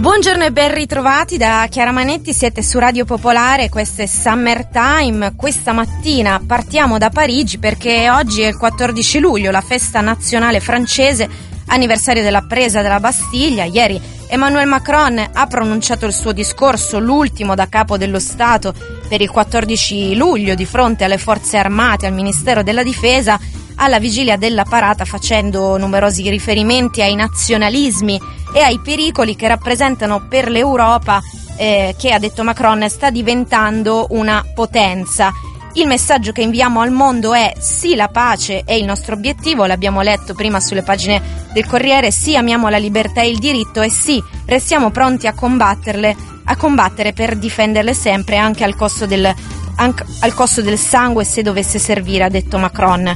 Buongiorno e ben ritrovati da Chiara Manetti, siete su Radio Popolare, questo è Summertime. Questa mattina partiamo da Parigi perché oggi è il 14 luglio, la festa nazionale francese, anniversario della presa della Bastiglia. Ieri Emmanuel Macron ha pronunciato il suo discorso, l'ultimo da capo dello Stato per il 14 luglio di fronte alle forze armate, al Ministero della Difesa, alla vigilia della parata, facendo numerosi riferimenti ai nazionalismi e ai pericoli che rappresentano per l'Europa, che, ha detto Macron, sta diventando una potenza. Il messaggio che inviamo al mondo è: sì, la pace è il nostro obiettivo, l'abbiamo letto prima sulle pagine del Corriere, sì, amiamo la libertà e il diritto, e sì, restiamo pronti a combattere per difenderle sempre, anche al costo del sangue, se dovesse servire, ha detto Macron.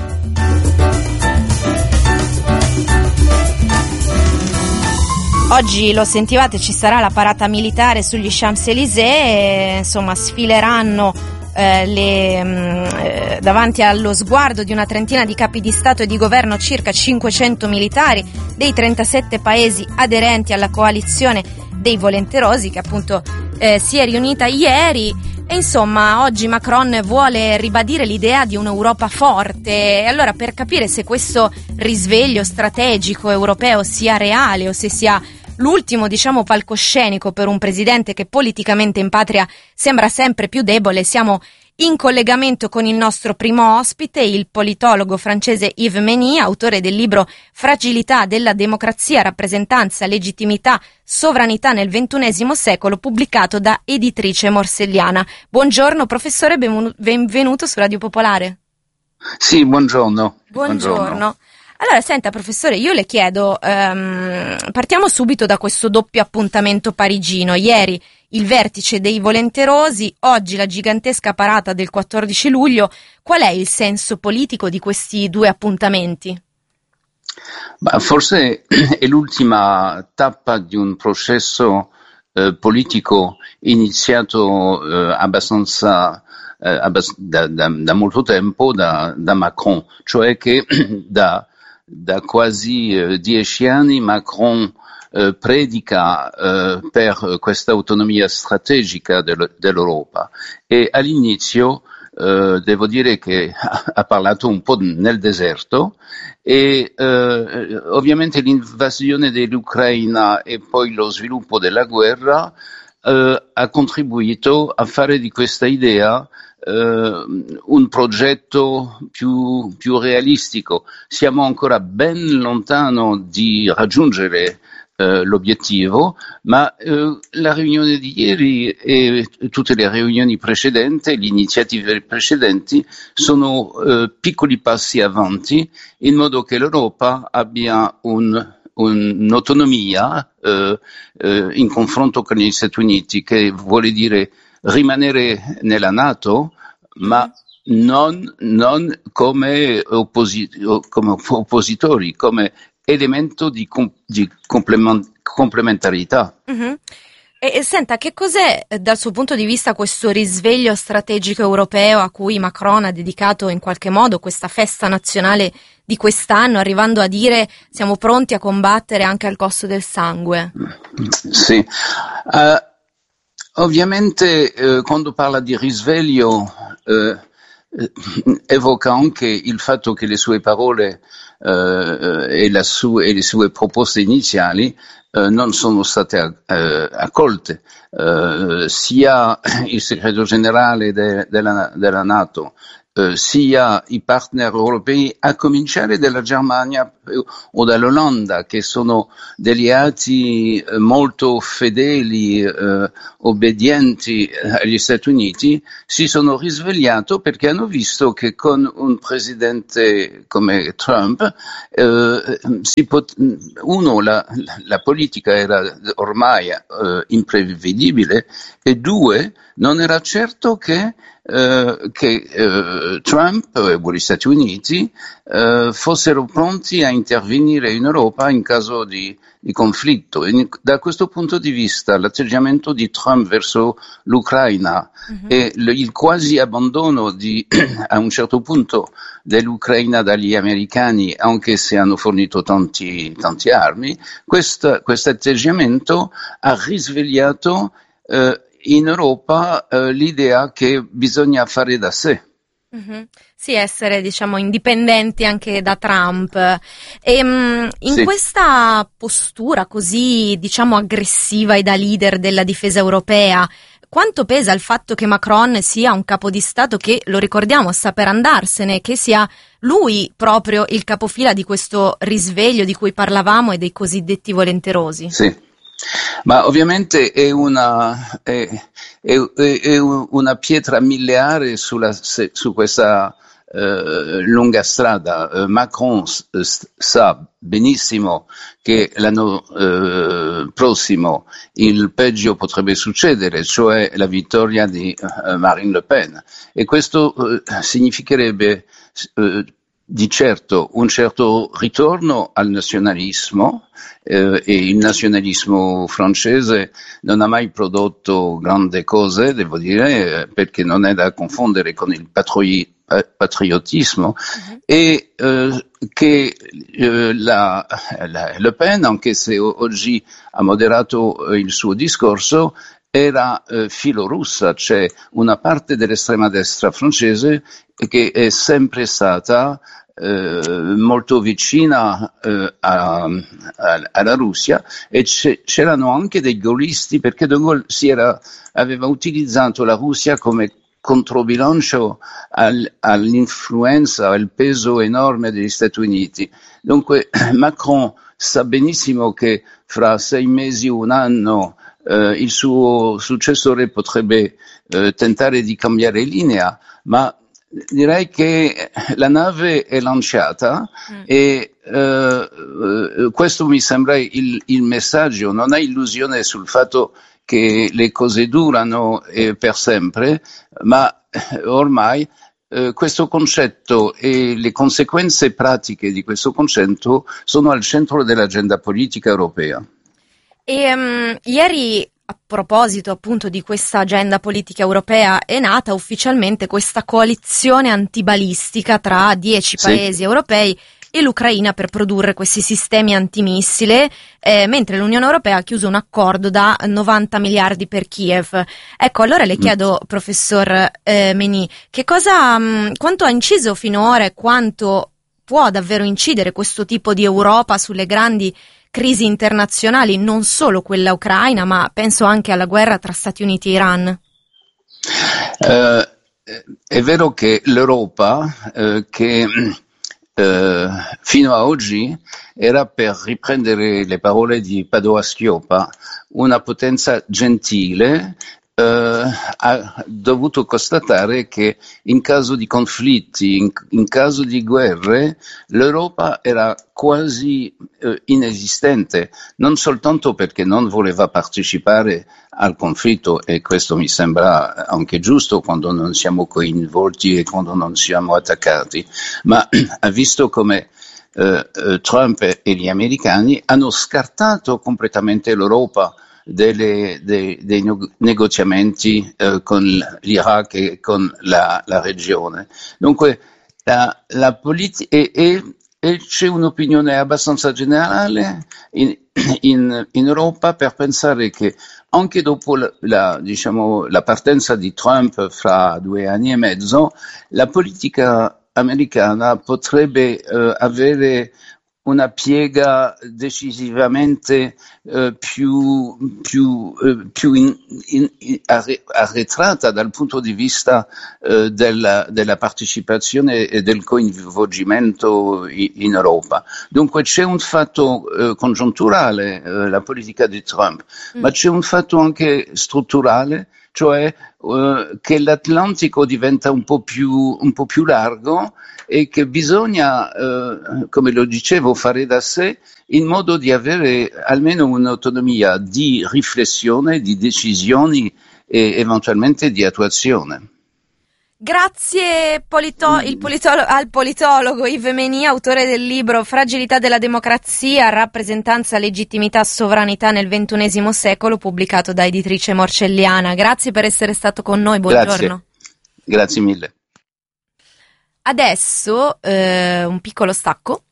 Oggi, lo sentivate, ci sarà la parata militare sugli Champs-Élysées e, insomma, sfileranno davanti allo sguardo di una trentina di capi di Stato e di governo circa 500 militari dei 37 paesi aderenti alla coalizione dei volenterosi, che appunto si è riunita ieri. E insomma, oggi Macron vuole ribadire l'idea di un'Europa forte. E allora, per capire se questo risveglio strategico europeo sia reale o se sia l'ultimo, palcoscenico per un presidente che politicamente in patria sembra sempre più debole, siamo in collegamento con il nostro primo ospite, il politologo francese Yves Meny, autore del libro Fragilità della democrazia, rappresentanza, legittimità, sovranità nel XXI secolo, pubblicato da Editrice Morselliana. Buongiorno professore, benvenuto su Radio Popolare. Sì, buongiorno. Buongiorno. Allora, senta professore, io le chiedo, partiamo subito da questo doppio appuntamento parigino. Ieri il vertice dei volenterosi, oggi la gigantesca parata del 14 luglio. Qual è il senso politico di questi due appuntamenti? Forse è l'ultima tappa di un processo politico iniziato abbastanza da molto tempo da Macron, cioè che da quasi 10 anni Macron predica per questa autonomia strategica dell'Europa, e all'inizio devo dire che ha parlato un po' nel deserto, e ovviamente l'invasione dell'Ucraina e poi lo sviluppo della guerra ha contribuito a fare di questa idea un progetto più realistico. Siamo ancora ben lontano di raggiungere l'obiettivo, ma la riunione di ieri e tutte le riunioni precedenti, le iniziative precedenti sono piccoli passi avanti, in modo che l'Europa abbia un'autonomia in confronto con gli Stati Uniti, che vuole dire rimanere nella NATO, ma non come oppositori, come elemento di complementarità. Mm-hmm. E senta, che cos'è dal suo punto di vista questo risveglio strategico europeo a cui Macron ha dedicato in qualche modo questa festa nazionale di quest'anno, arrivando a dire siamo pronti a combattere anche al costo del sangue? Sì. Ovviamente quando parla di risveglio evoca anche il fatto che le sue parole e le sue proposte iniziali non sono state accolte. Sia il segretario generale della NATO, sia i partner europei, a cominciare dalla Germania o dall'Olanda, che sono degli alleati molto fedeli, obbedienti agli Stati Uniti, si sono risvegliati perché hanno visto che con un presidente come Trump la politica era ormai imprevedibile, e due, non era certo che Trump o gli Stati Uniti fossero pronti a intervenire in Europa in caso di di conflitto. Da questo punto di vista l'atteggiamento di Trump verso l'Ucraina e il quasi abbandono a un certo punto dell'Ucraina dagli americani, anche se hanno fornito tante armi, questo atteggiamento ha risvegliato in Europa l'idea che bisogna fare da sé. Sì, essere diciamo indipendenti anche da Trump. In questa postura così diciamo aggressiva e da leader della difesa europea, quanto pesa il fatto che Macron sia un capo di Stato che, lo ricordiamo, sta per andarsene, che sia lui proprio il capofila di questo risveglio di cui parlavamo e dei cosiddetti volenterosi? Sì, ma ovviamente è una pietra miliare su questa lunga strada. Macron sa benissimo che l'anno prossimo il peggio potrebbe succedere, cioè la vittoria di Marine Le Pen, e questo significherebbe di certo un certo ritorno al nazionalismo, e il nazionalismo francese non ha mai prodotto grandi cose, devo dire, perché non è da confondere con il patriottismo, e che Le Pen, anche se oggi ha moderato il suo discorso, era filorussa, cioè una parte dell'estrema destra francese che è sempre stata molto vicina alla Russia, e c'erano anche dei gaullisti, perché De Gaulle aveva utilizzato la Russia come controbilancio all'influenza, al peso enorme degli Stati Uniti. Dunque Macron sa benissimo che fra 6 mesi, un anno, il suo successore potrebbe tentare di cambiare linea, ma direi che la nave è lanciata e questo mi sembra il messaggio. Non hai illusione sul fatto che le cose durano per sempre, ma ormai questo concetto e le conseguenze pratiche di questo concetto sono al centro dell'agenda politica europea. Ieri, a proposito appunto di questa agenda politica europea, è nata ufficialmente questa coalizione antibalistica tra 10 paesi europei e l'Ucraina per produrre questi sistemi antimissile, mentre l'Unione Europea ha chiuso un accordo da 90 miliardi per Kiev. Ecco, allora le chiedo, professor Meny, quanto ha inciso finora e quanto può davvero incidere questo tipo di Europa sulle grandi crisi internazionali, non solo quella ucraina, ma penso anche alla guerra tra Stati Uniti e Iran? È vero che l'Europa, che fino a oggi era, per riprendere le parole di Padoa-Schioppa, una potenza gentile, ha dovuto constatare che in caso di conflitti, in caso di guerre, l'Europa era quasi inesistente, non soltanto perché non voleva partecipare al conflitto, e questo mi sembra anche giusto quando non siamo coinvolti e quando non siamo attaccati, ma ha visto come Trump e gli americani hanno scartato completamente l'Europa dei negoziamenti con l'Iraq e con la regione. Dunque la politica e c'è un'opinione abbastanza generale in Europa per pensare che anche dopo la partenza di Trump fra 2 anni e mezzo, la politica americana potrebbe avere una piega decisivamente più arretrata dal punto di vista della partecipazione e del coinvolgimento in Europa. Dunque c'è un fatto congiunturale, la politica di Trump, ma c'è un fatto anche strutturale, cioè che l'Atlantico diventa un po' più largo e che bisogna, come lo dicevo, fare da sé in modo di avere almeno un'autonomia di riflessione, di decisioni e eventualmente di attuazione. Grazie al politologo Yves Meny, autore del libro Fragilità della democrazia, rappresentanza, legittimità, sovranità nel XXI secolo, pubblicato da editrice Morcelliana. Grazie per essere stato con noi, buongiorno. Grazie mille. Adesso un piccolo stacco.